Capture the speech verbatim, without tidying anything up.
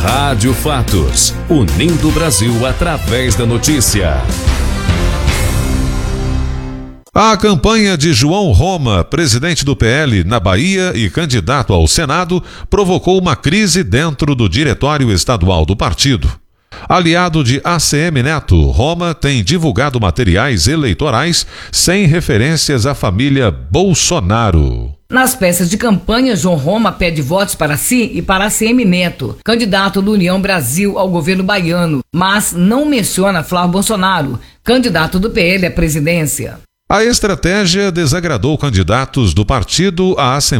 Rádio Fatos, unindo o Brasil através da notícia. A campanha de João Roma, presidente do P L na Bahia e candidato ao Senado, provocou uma crise dentro do diretório estadual do partido. Aliado de A C M Neto, Roma tem divulgado materiais eleitorais sem referências à família Bolsonaro. Nas peças de campanha, João Roma pede votos para si e para A C M Neto, candidato do União Brasil ao governo baiano, mas não menciona Flávio Bolsonaro, candidato do P L à presidência. A estratégia desagradou candidatos do partido à Assembleia